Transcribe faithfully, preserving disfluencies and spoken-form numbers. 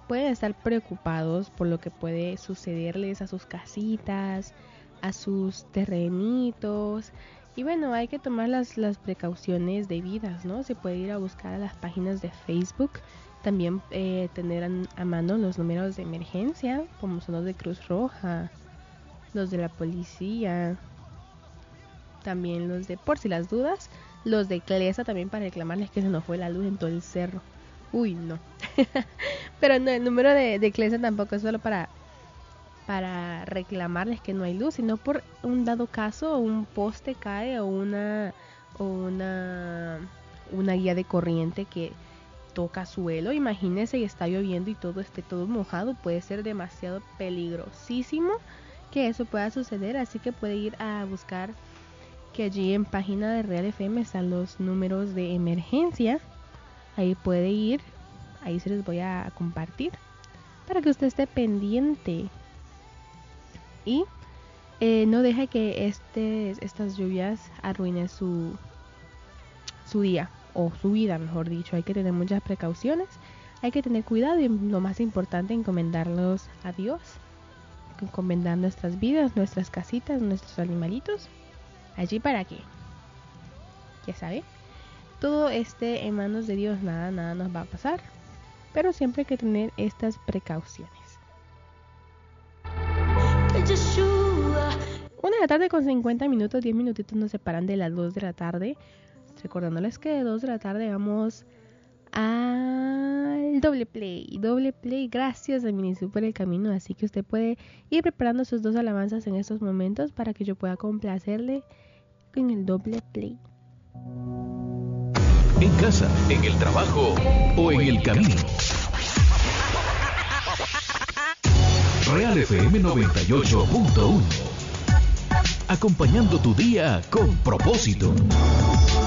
pueden estar preocupados por lo que puede sucederles a sus casitas, a sus terrenitos. Y bueno, hay que tomar las, las precauciones debidas, ¿no? Se puede ir a buscar a las páginas de Facebook. También eh, tener a, a mano los números de emergencia, como son los de Cruz Roja, los de la policía, también los de, por si las dudas, los de CLESA también para reclamarles que se nos fue la luz en todo el cerro. Uy, no. Pero no, el número de, de CLESA tampoco es solo para, para reclamarles que no hay luz, sino por un dado caso, un poste cae o una, o una, una guía de corriente que toca suelo. Imagínense y está lloviendo y todo esté todo mojado, puede ser demasiado peligrosísimo que eso pueda suceder, así que puede ir a buscar que allí en página de Real F M están los números de emergencia. Ahí puede ir, ahí se les voy a compartir para que usted esté pendiente y eh, no deje que este, estas lluvias arruinen su, su día o su vida, mejor dicho. Hay que tener muchas precauciones, hay que tener cuidado y lo más importante, encomendarlos a Dios, encomendar nuestras vidas, nuestras casitas, nuestros animalitos allí para que, ya sabe, todo esté en manos de Dios. Nada, nada nos va a pasar, pero siempre hay que tener estas precauciones. Una de la tarde con cincuenta minutos, diez minutitos nos separan de las dos de la tarde. Recordándoles que de dos de la tarde vamos al doble play. Doble play gracias a Minisu por el camino. Así que usted puede ir preparando sus dos alabanzas en estos momentos para que yo pueda complacerle en el doble play. En casa, en el trabajo o en el camino. Real F M noventa y ocho punto uno. Acompañando tu día con propósito.